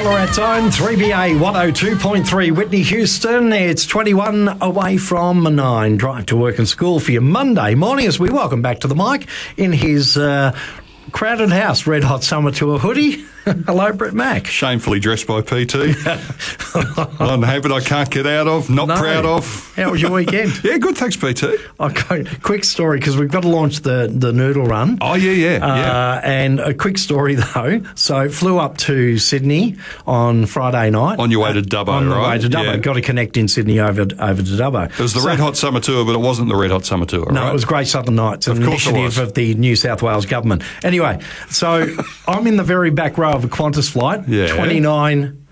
Ballarat Zone, 3BA 102.3 Whitney, Houston. It's 21 away from 9. Drive to work and school for your Monday morning as we welcome back to the mic in his crowded house, Red Hot Summer Tour hoodie. Hello, Brett Mack. Shamefully dressed by PT. One habit I can't get out of, not proud of. How was your weekend? Yeah, good, thanks, PT. Okay, quick story, because we've got to launch the Noodle Run. Oh, yeah. And a quick story, though. So, flew up to Sydney on Friday night. On your way to Dubbo, on right? On the way to Dubbo. Yeah. Got to connect in Sydney over to Dubbo. It was the Red Hot Summer Tour, but it wasn't the Red Hot Summer Tour, No, right? it was Great Southern Nights, an course it was. initiative of the New South Wales government. Anyway, so I'm in the very back row of a Qantas flight, 29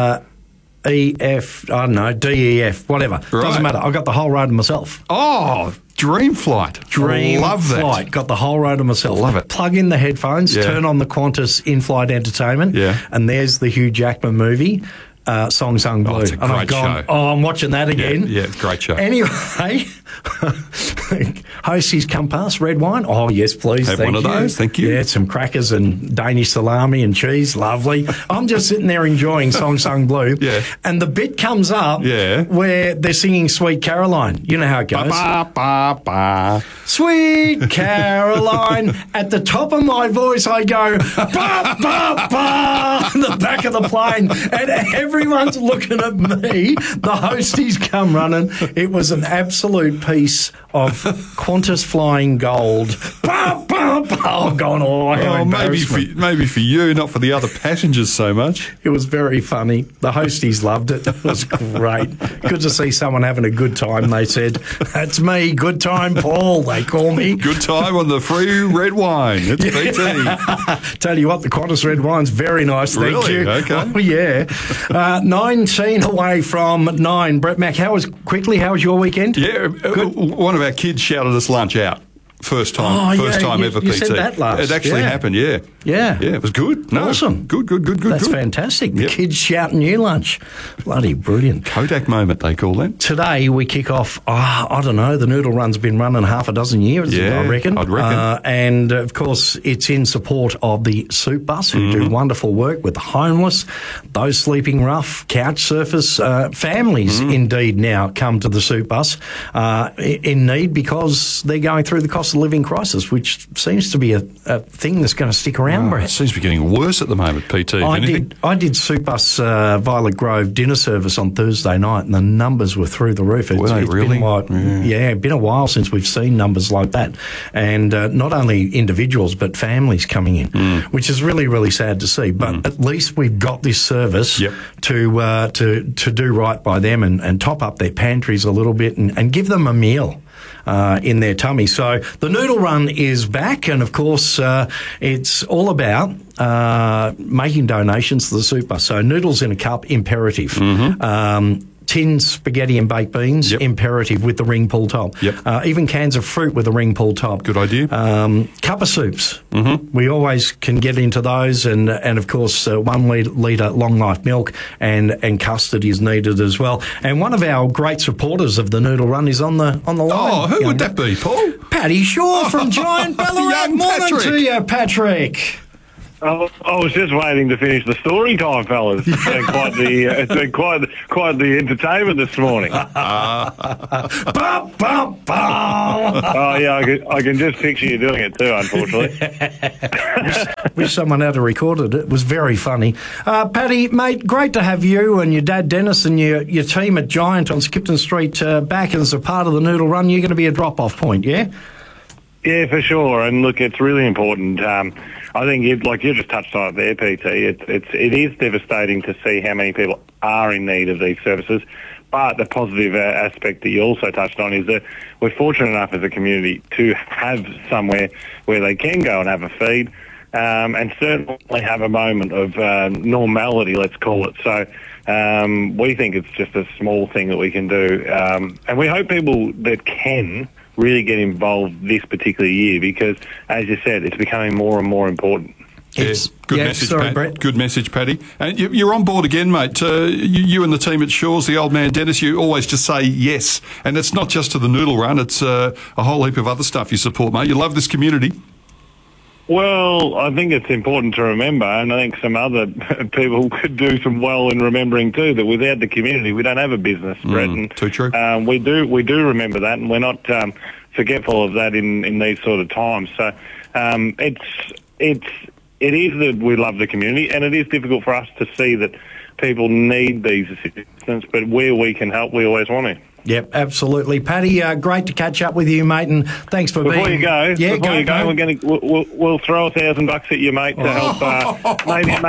EF, I don't know, DEF, whatever. Right. Doesn't matter. I got the whole row to myself. Oh, dream flight. Dream Love that. flight. Got the whole row to myself. Love it. Plug in the headphones, turn on the Qantas in-flight entertainment, and there's the Hugh Jackman movie, Song Sung Blue. It's a great and I've gone, show. oh, I'm watching that again. Yeah, it's a great show. Anyway, Hostie's come past, red wine. Oh, yes, please. Have thank one of you. those, thank you. Yeah, some crackers and Danish salami and cheese. Lovely. I'm just sitting there enjoying Song Sung Blue. Yeah. And the bit comes up where they're singing Sweet Caroline. You know how it goes. Ba, ba, ba. Sweet Caroline. At the top of my voice, I go, ba, ba, ba, in the back of the plane. And everyone's looking at me. The hosties come running. It was an absolute piece of Qantas flying gold. Ba, ba, ba. I'm going, how embarrassment. Maybe for you, not for the other passengers so much. It was very funny. The hosties loved it. It was great. Good to see someone having a good time, they said. That's me, Good Time Paul, they call me. Good time on the free red wine. It's PT. Tell you what, the Qantas red wine's very nice, thank Really? you. Okay. Oh, yeah. 19 away from 9. Brett Mack, how was your weekend? Yeah, one of our kids shouted us lunch out. First time ever PT. You said that last. It actually happened, Yeah. Yeah, it was good. No, awesome. Good. That's fantastic. The kids shouting you lunch. Bloody brilliant. Kodak moment, they call that. Today we kick off, I don't know, the Noodle Run's been running half a dozen years, I reckon. I'd reckon. And, of course, it's in support of the Soup Bus, who do wonderful work with the homeless, those sleeping rough, couch surfers. Families, indeed, now come to the Soup Bus in need because they're going through the cost of living crisis, which seems to be a thing that's going to stick around, Brett. It seems to be getting worse at the moment, PT. I did Soup Bus Violet Grove dinner service on Thursday night, and the numbers were through the roof. Were they really? Been a while since we've seen numbers like that, and not only individuals but families coming in, which is really, really sad to see. But at least we've got this service to do right by them and top up their pantries a little bit and give them a meal in their tummy. So the Noodle Run is back, and of course it's all about making donations to the Soup Bus. So noodles in a cup, imperative. Tin spaghetti and baked beans, imperative with the ring pull top. Even cans of fruit with a ring pull top. Good idea. Cup of soups. We always can get into those, and of course 1 litre long life milk and custard is needed as well. And one of our great supporters of the Noodle Run is on the line. Oh, who would that be, Paul? Paddy Shaw from Giant Ballarat. Morning to you, Patrick. I was just waiting to finish the story time, fellas. It's been quite the entertainment this morning. Oh yeah, I can just picture you doing it too. Unfortunately, wish someone had recorded it. It was very funny. Paddy, mate, great to have you and your dad Dennis and your team at Giant on Skipton Street back as a part of the Noodle Run. You're going to be a drop-off point, yeah? Yeah, for sure. And look, it's really important. I think, you just touched on it there, PT. It is devastating to see how many people are in need of these services. But the positive aspect that you also touched on is that we're fortunate enough as a community to have somewhere where they can go and have a feed, and certainly have a moment of normality, let's call it. So we think it's just a small thing that we can do, and we hope people that can really get involved this particular year because, as you said, it's becoming more and more important. Yes. Good message, sorry, Brett. Good message, Paddy. And you're on board again, mate. You and the team at Shaw's, the old man Dennis, you always just say yes. And it's not just to the Noodle Run, it's a whole heap of other stuff you support, mate. You love this community. Well, I think it's important to remember, and I think some other people could do some well in remembering too, that without the community, we don't have a business, Brett. And, too true. We do remember that, and we're not forgetful of that in these sort of times. So it is that we love the community, and it is difficult for us to see that people need these assistance, but where we can help, we always want to. Yep, absolutely. Paddy, great to catch up with you, mate, and thanks for Before being... you go, yeah, before you go, we'll throw $1,000 at you, mate, to help.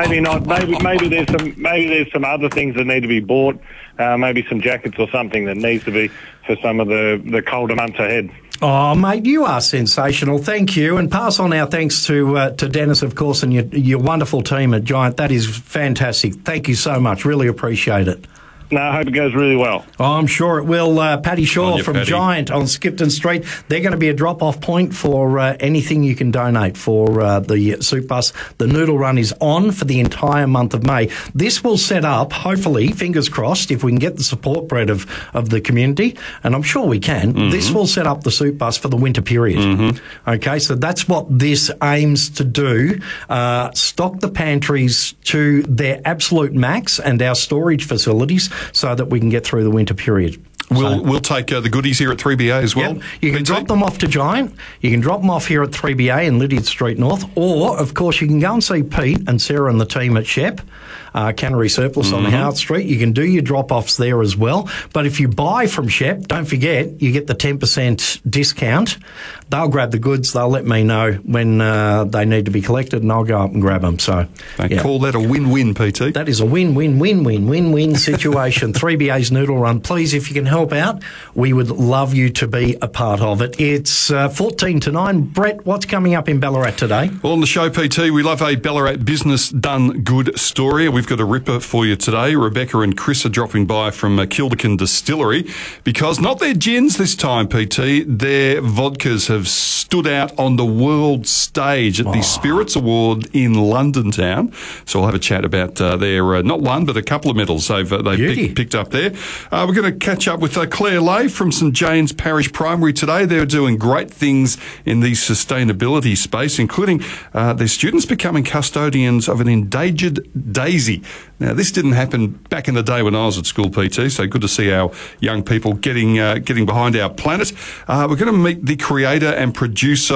Maybe there's some other things that need to be bought. Maybe some jackets or something that needs to be for some of the colder months ahead. Oh, mate, you are sensational. Thank you. And pass on our thanks to Dennis, of course, and your wonderful team at Giant. That is fantastic. Thank you so much. Really appreciate it. No, I hope it goes really well. Oh, I'm sure it will. Paddy Shaw from Paddy. Giant on Skipton Street. They're going to be a drop-off point for anything you can donate for the soup bus. The noodle run is on for the entire month of May. This will set up, hopefully, fingers crossed, if we can get the support, Brett, of the community, and I'm sure we can, this will set up the soup bus for the winter period. Okay, so that's what this aims to do. Stock the pantries to their absolute max and our storage facilities so that we can get through the winter period. We'll take the goodies here at 3BA as well. Yep. You can drop them off to Giant. You can drop them off here at 3BA in Lydiard Street North. Or, of course, you can go and see Pete and Sarah and the team at Shep, Cannery Surplus on Howard Street. You can do your drop-offs there as well. But if you buy from Shep, don't forget, you get the 10% discount. They'll grab the goods. They'll let me know when they need to be collected, and I'll go up and grab them. So they call that a win-win, PT. That is a win-win-win-win-win-win situation. 3BA's Noodle Run. Please, if you can help out, we would love you to be a part of it. It's 14 to 9. Brett, what's coming up in Ballarat today? Well, on the show, PT, we love a Ballarat business done good story. We've got a ripper for you today. Rebecca and Chris are dropping by from Kilderkin Distillery because not their gins this time, PT, their vodkas have stood out on the world stage at the Spirits Award in London town. So we'll have a chat about their, not one, but a couple of medals they've picked up there. We're going to catch up with Claire Lay from St James Parish Primary today. They're doing great things in the sustainability space, including their students becoming custodians of an endangered daisy. Now, this didn't happen back in the day when I was at school, PT, so good to see our young people getting behind our planet. We're going to meet the creator and producer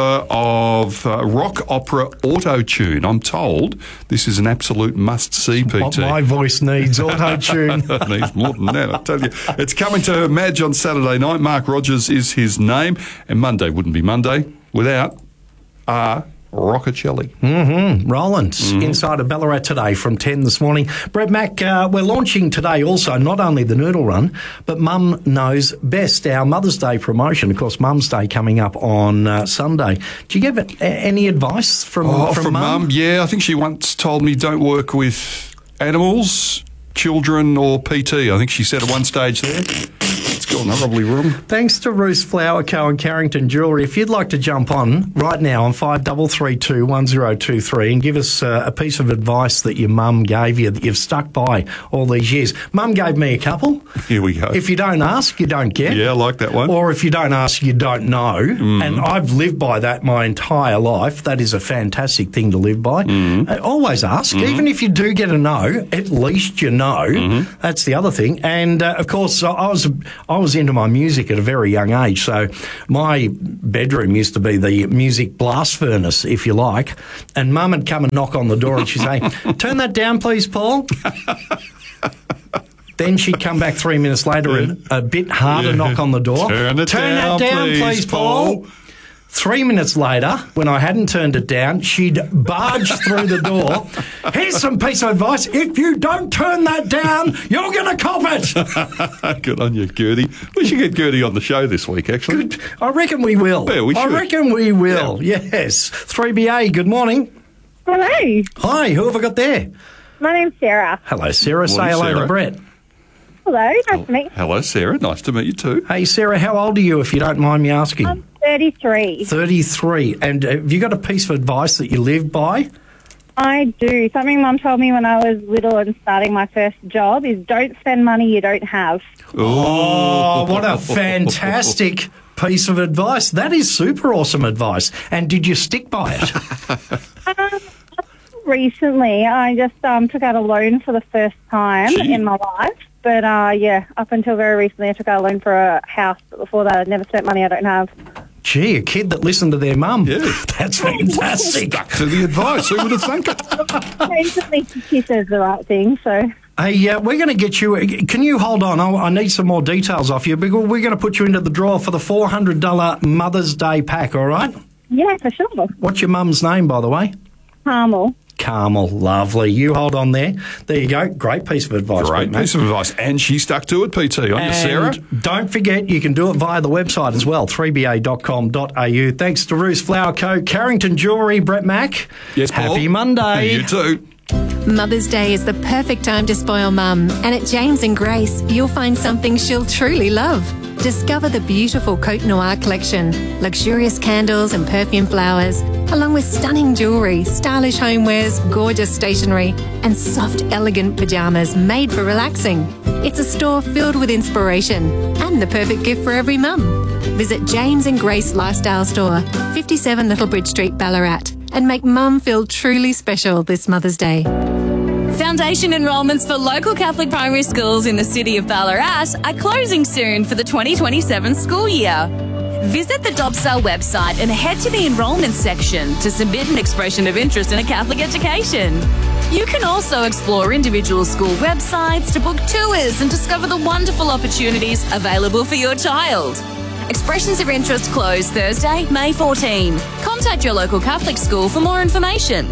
of rock opera Auto-Tune. I'm told this is an absolute must-see, PT. What my voice needs, Auto-Tune. It needs more than that, I tell you. It's coming to Madge on Saturday night. Mark Rogers is his name, and Monday wouldn't be Monday without Rockacelli. Roland, inside of Ballarat today from 10 this morning. Brett Mack, we're launching today also not only the Noodle Run, but Mum Knows Best, our Mother's Day promotion. Of course, Mum's Day coming up on Sunday. Do you give any advice from Mum? Yeah, I think she once told me don't work with animals, children or PT. I think she said at one stage there. It's gone horribly wrong. Thanks to Roos Flower Co. and Carrington Jewellery. If you'd like to jump on right now on 5332 1023 and give us a piece of advice that your mum gave you that you've stuck by all these years. Mum gave me a couple. Here we go. If you don't ask, you don't get. Yeah, I like that one. Or if you don't ask, you don't know. And I've lived by that my entire life. That is a fantastic thing to live by. Always ask. Even if you do get a no, at least you know. That's the other thing. And, of course, I was into my music at a very young age, so my bedroom used to be the music blast furnace, if you like, and Mum would come and knock on the door and she'd say, "Turn that down, please, Paul." Then she'd come back 3 minutes later and a bit harder knock on the door. Turn that down, please, Paul. 3 minutes later, when I hadn't turned it down, she'd barge through the door. "Here's some piece of advice. If you don't turn that down, you're going to cop it." Good on you, Gertie. We should get Gertie on the show this week, actually. Good. I reckon we will. Yeah, we should. I reckon we will, yes. 3BA, good morning. Hello. Hi, who have I got there? My name's Sarah. Hello, Sarah. Say Morning, hello Sarah. to Brett. Hello, nice to meet you. Hello, Sarah. Nice to meet you too. Hey, Sarah, how old are you, if you don't mind me asking? I'm 33. 33. And have you got a piece of advice that you live by? I do. Something Mum told me when I was little and starting my first job is don't spend money you don't have. Oh, what a fantastic piece of advice. That is super awesome advice. And did you stick by it? Recently, I just took out a loan for the first time in my life. But, up until very recently, I took out a loan for a house. But before that, I'd never spent money I don't have. Gee, a kid that listened to their mum. Yeah. That's fantastic. Stuck to the advice. Who would have thunk it? Recently, she says the right thing, so... Hey, we're going to get you... Can you hold on? I need some more details off you, because we're going to put you into the draw for the $400 Mother's Day pack, all right? Yeah, for sure. What's your mum's name, by the way? Carmel, lovely. You hold on there. There you go. Great piece of advice. Great piece of advice. And she stuck to it, PT. On to Sarah. Don't forget, you can do it via the website as well, 3ba.com.au. Thanks to Roos Flower Co., Carrington Jewellery, Brett Mack. Yes, Paul. Happy Monday. You too. Mother's Day is the perfect time to spoil Mum, and at James and Grace, you'll find something she'll truly love. Discover the beautiful Cote Noir collection, luxurious candles and perfume flowers, along with stunning jewellery, stylish homewares, gorgeous stationery, and soft, elegant pyjamas made for relaxing. It's a store filled with inspiration and the perfect gift for every mum. Visit James and Grace Lifestyle Store, 57 Little Bridge Street, Ballarat, and make Mum feel truly special this Mother's Day. Foundation enrolments for local Catholic primary schools in the city of Ballarat are closing soon for the 2027 school year. Visit the Dobsal website and head to the enrolment section to submit an expression of interest in a Catholic education. You can also explore individual school websites to book tours and discover the wonderful opportunities available for your child. Expressions of interest close Thursday, May 14. Contact your local Catholic school for more information.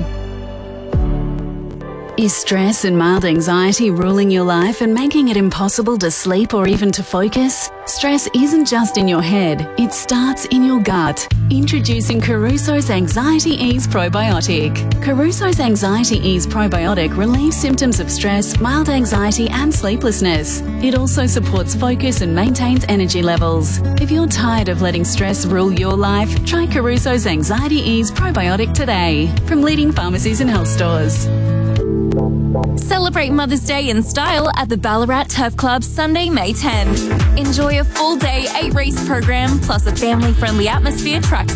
Is stress and mild anxiety ruling your life and making it impossible to sleep or even to focus? Stress isn't just in your head, it starts in your gut. Introducing Caruso's Anxiety Ease Probiotic. Caruso's Anxiety Ease Probiotic relieves symptoms of stress, mild anxiety and sleeplessness. It also supports focus and maintains energy levels. If you're tired of letting stress rule your life, try Caruso's Anxiety Ease Probiotic today from leading pharmacies and health stores. Celebrate Mother's Day in style at the Ballarat Turf Club Sunday, May 10. Enjoy a full day 8-race program plus a family-friendly atmosphere track